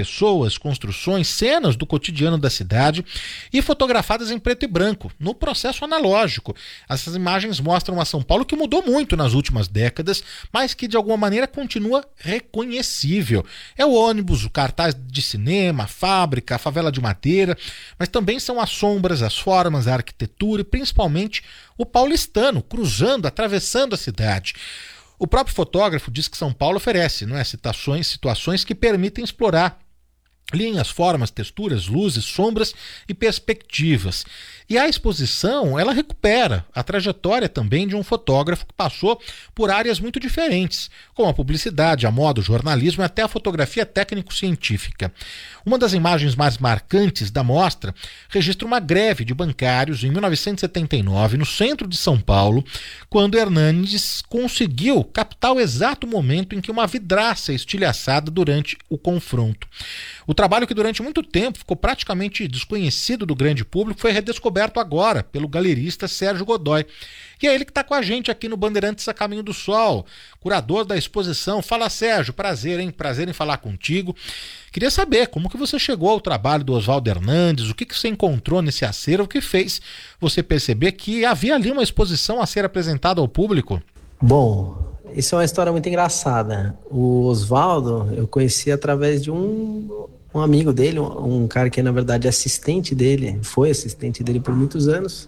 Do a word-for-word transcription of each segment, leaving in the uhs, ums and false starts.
pessoas, construções, cenas do cotidiano da cidade e fotografadas em preto e branco, no processo analógico. Essas imagens mostram uma São Paulo que mudou muito nas últimas décadas, mas que de alguma maneira continua reconhecível. É o ônibus, o cartaz de cinema, a fábrica, a favela de madeira, mas também são as sombras, as formas, a arquitetura e principalmente o paulistano cruzando, atravessando a cidade. O próprio fotógrafo diz que São Paulo oferece, não é, situações, situações que permitem explorar linhas, formas, texturas, luzes, sombras e perspectivas. E a exposição, ela recupera a trajetória também de um fotógrafo que passou por áreas muito diferentes, como a publicidade, a moda, o jornalismo e até a fotografia técnico-científica. Uma das imagens mais marcantes da mostra registra uma greve de bancários em mil novecentos e setenta e nove, no centro de São Paulo, quando Hernandes conseguiu captar o exato momento em que uma vidraça é estilhaçada durante o confronto. O trabalho, que durante muito tempo ficou praticamente desconhecido do grande público, foi redescoberto agora pelo galerista Sérgio Godoy. E é ele que está com a gente aqui no Bandeirantes a Caminho do Sol, curador da exposição. Fala, Sérgio, prazer, hein? Prazer em falar contigo. Queria saber como que você chegou ao trabalho do Oswaldo Hernandes, o que, que você encontrou nesse acervo que fez você perceber que havia ali uma exposição a ser apresentada ao público. Bom, isso é uma história muito engraçada. O Oswaldo eu conheci através de um... um amigo dele, um cara que na verdade é assistente dele, foi assistente dele por muitos anos,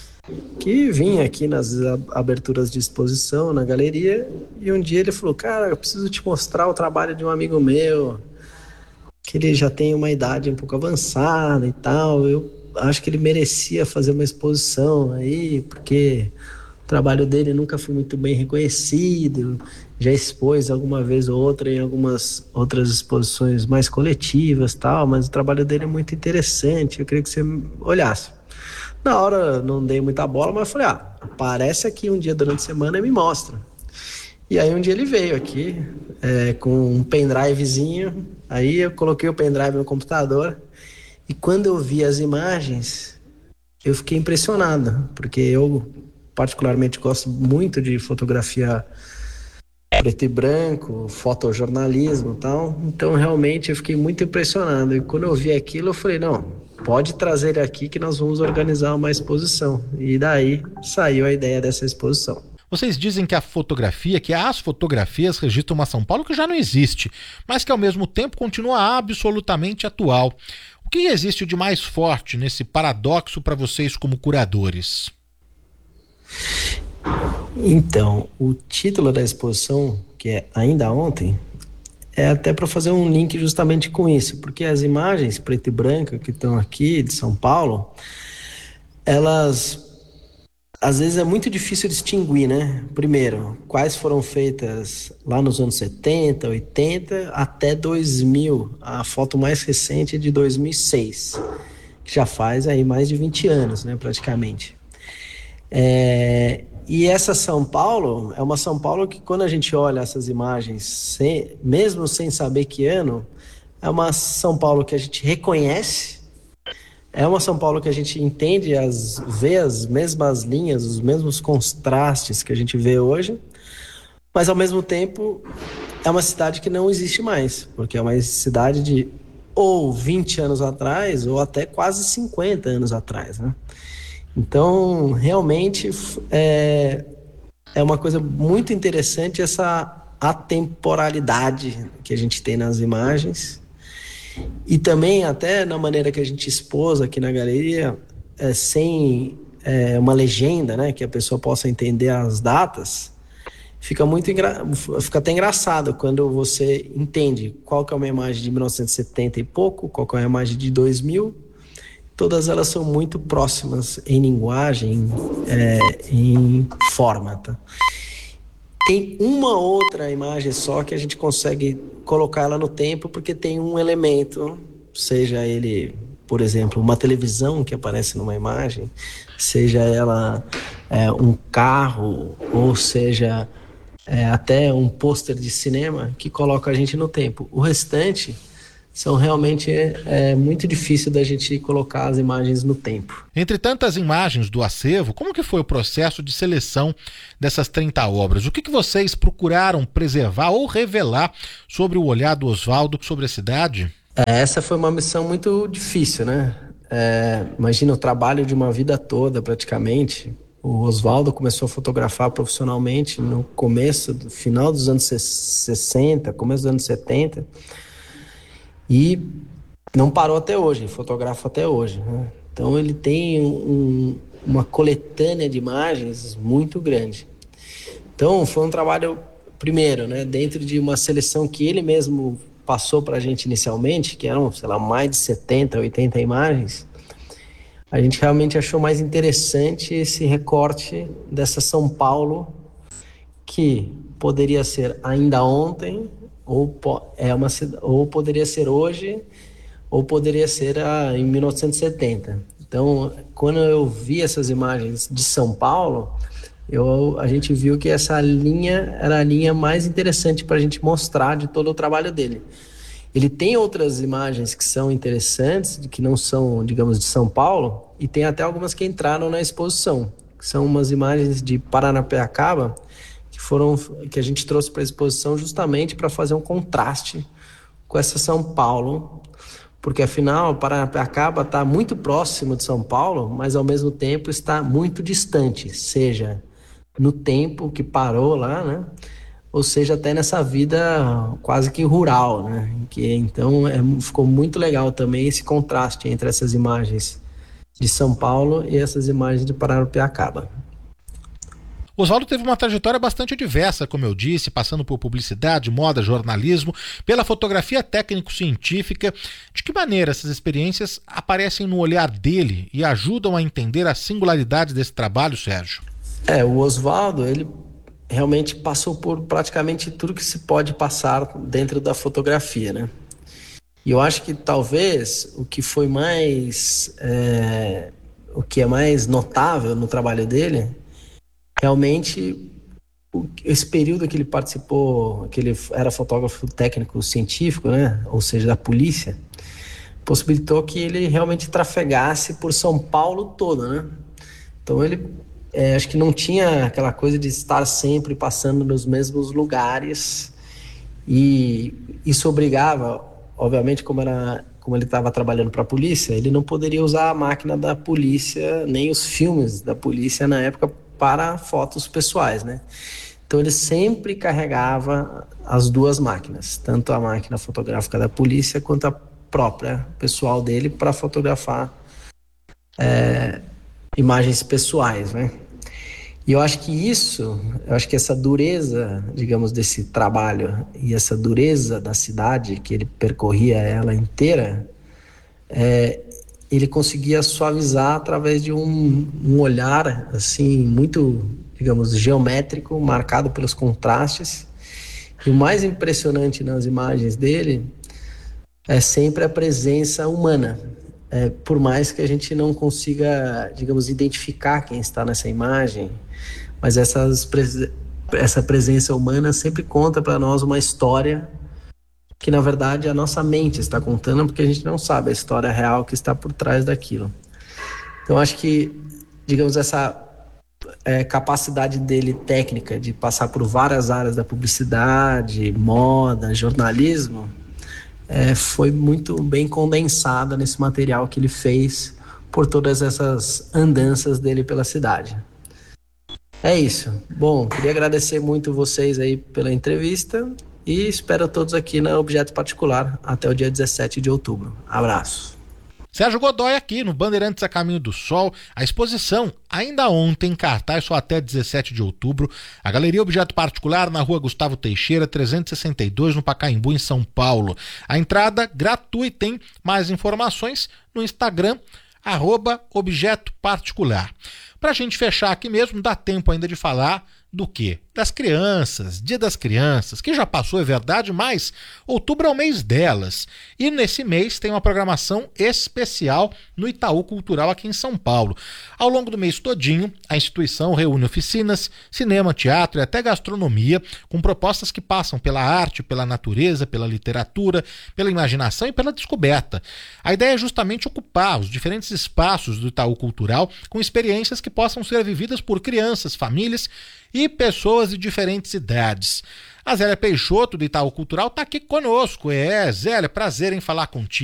que vinha aqui nas aberturas de exposição, na galeria, e um dia ele falou, cara, eu preciso te mostrar o trabalho de um amigo meu, que ele já tem uma idade um pouco avançada e tal, eu acho que ele merecia fazer uma exposição aí, porque o trabalho dele nunca foi muito bem reconhecido, já expôs alguma vez ou outra em algumas outras exposições mais coletivas e tal, mas o trabalho dele é muito interessante, eu queria que você olhasse. Na hora não dei muita bola, mas falei, ah, aparece aqui um dia durante a semana e me mostra. E aí um dia ele veio aqui é, com um pendrivezinho, aí eu coloquei o pendrive no computador e quando eu vi as imagens, eu fiquei impressionado, porque eu particularmente gosto muito de fotografia preto e branco, fotojornalismo e tal, então realmente eu fiquei muito impressionado, e quando eu vi aquilo eu falei, não, pode trazer ele aqui que nós vamos organizar uma exposição, e daí saiu a ideia dessa exposição. Vocês dizem que a fotografia, que as fotografias registram uma São Paulo que já não existe, mas que ao mesmo tempo continua absolutamente atual. O que existe de mais forte nesse paradoxo para vocês como curadores? Então, o título da exposição, que é Ainda Ontem, é até para fazer um link justamente com isso, porque as imagens preto e branco que estão aqui de São Paulo, elas, às vezes é muito difícil distinguir, né? Primeiro, quais foram feitas lá nos anos setenta, oitenta, até dois mil, a foto mais recente é de dois mil e seis, que já faz aí mais de vinte anos, né, praticamente. É... E essa São Paulo é uma São Paulo que, quando a gente olha essas imagens, sem, mesmo sem saber que ano, é uma São Paulo que a gente reconhece, é uma São Paulo que a gente entende, as, vê as mesmas linhas, os mesmos contrastes que a gente vê hoje, mas ao mesmo tempo é uma cidade que não existe mais, porque é uma cidade de ou vinte anos atrás ou até quase cinquenta anos atrás, né? Então, realmente, é, é uma coisa muito interessante essa atemporalidade que a gente tem nas imagens. E também, até na maneira que a gente expôs aqui na galeria, é, sem é, uma legenda, né, que a pessoa possa entender as datas, fica, muito engra... fica até engraçado quando você entende qual que é uma imagem de mil novecentos e setenta e pouco, qual que é uma imagem de dois mil. Todas elas são muito próximas em linguagem, é, em forma, tá? Tem uma outra imagem só que a gente consegue colocar ela no tempo, porque tem um elemento, seja ele, por exemplo, uma televisão que aparece numa imagem, seja ela é, um carro, ou seja é, até um pôster de cinema que coloca a gente no tempo. O restante são realmente é, muito difícil da gente colocar as imagens no tempo. Entre tantas imagens do acervo, como que foi o processo de seleção dessas trinta obras? O que, que vocês procuraram preservar ou revelar sobre o olhar do Oswaldo sobre a cidade? É, essa foi uma missão muito difícil, né? É, imagina o trabalho de uma vida toda, praticamente. O Oswaldo começou a fotografar profissionalmente no começo, do final dos anos sessenta, começo dos anos setenta, e não parou até hoje, fotografa até hoje, né? Então ele tem um, uma coletânea de imagens muito grande. Então foi um trabalho, primeiro, né, dentro de uma seleção que ele mesmo passou para a gente inicialmente, que eram, sei lá, mais de setenta, oitenta imagens. A gente realmente achou mais interessante esse recorte dessa São Paulo, que poderia ser ainda ontem, ou, é uma, ou poderia ser hoje, ou poderia ser a, em mil novecentos e setenta. Então, quando eu vi essas imagens de São Paulo, eu, a gente viu que essa linha era a linha mais interessante para a gente mostrar de todo o trabalho dele. Ele tem outras imagens que são interessantes, que não são, digamos, de São Paulo, e tem até algumas que entraram na exposição, que são umas imagens de Paranapiacaba, que foram, que a gente trouxe para a exposição justamente para fazer um contraste com essa São Paulo, porque afinal Paranapiacaba está muito próximo de São Paulo, mas ao mesmo tempo está muito distante, seja no tempo que parou lá, né? Ou seja, até nessa vida quase que rural, né? Que, então é, ficou muito legal também esse contraste entre essas imagens de São Paulo e essas imagens de Paranapiacaba. Oswaldo teve uma trajetória bastante diversa, como eu disse, passando por publicidade, moda, jornalismo, pela fotografia técnico-científica. De que maneira essas experiências aparecem no olhar dele e ajudam a entender a singularidade desse trabalho, Sérgio? É, o Oswaldo, ele realmente passou por praticamente tudo que se pode passar dentro da fotografia, né? E eu acho que talvez o que foi mais... É, o que é mais notável no trabalho dele, realmente, esse período que ele participou, que ele era fotógrafo técnico científico, né? Ou seja, da polícia, possibilitou que ele realmente trafegasse por São Paulo todo, né? Então ele... É, acho que não tinha aquela coisa de estar sempre passando nos mesmos lugares, e isso obrigava, obviamente, como, era, como ele estava trabalhando para a polícia, ele não poderia usar a máquina da polícia, nem os filmes da polícia na época para fotos pessoais, né? Então ele sempre carregava as duas máquinas, tanto a máquina fotográfica da polícia quanto a própria pessoal dele, para fotografar é, imagens pessoais, né? E eu acho que isso, eu acho que essa dureza, digamos, desse trabalho e essa dureza da cidade, que ele percorria ela inteira, é, ele conseguia suavizar através de um, um olhar, assim, muito, digamos, geométrico, marcado pelos contrastes. E o mais impressionante nas imagens dele é sempre a presença humana. É, por mais que a gente não consiga, digamos, identificar quem está nessa imagem, mas essas, essa presença humana sempre conta para nós uma história que, na verdade, a nossa mente está contando, porque a gente não sabe a história real que está por trás daquilo. Então, acho que, digamos, essa é, capacidade dele técnica de passar por várias áreas da publicidade, moda, jornalismo, é, foi muito bem condensada nesse material que ele fez por todas essas andanças dele pela cidade. É isso. Bom, queria agradecer muito vocês aí pela entrevista e espero todos aqui na Objeto Particular até o dia dezessete de outubro. Abraço. Sérgio Godoy aqui no Bandeirantes a Caminho do Sol. A exposição ainda ontem em cartaz, só até dezessete de outubro. A Galeria Objeto Particular na Rua Gustavo Teixeira, trezentos e sessenta e dois, no Pacaembu, em São Paulo. A entrada gratuita. Tem mais informações no Instagram, arroba Objeto Particular. Para a gente fechar aqui mesmo, dá tempo ainda de falar do quê? Das crianças, Dia das Crianças, que já passou, é verdade, mas outubro é o mês delas. E nesse mês tem uma programação especial no Itaú Cultural aqui em São Paulo. Ao longo do mês todinho, a instituição reúne oficinas, cinema, teatro e até gastronomia, com propostas que passam pela arte, pela natureza, pela literatura, pela imaginação e pela descoberta. A ideia é justamente ocupar os diferentes espaços do Itaú Cultural com experiências que possam ser vividas por crianças, famílias e pessoas de diferentes idades. A Zélia Peixoto, do Itaú Cultural, está aqui conosco. É, Zélia, prazer em falar contigo.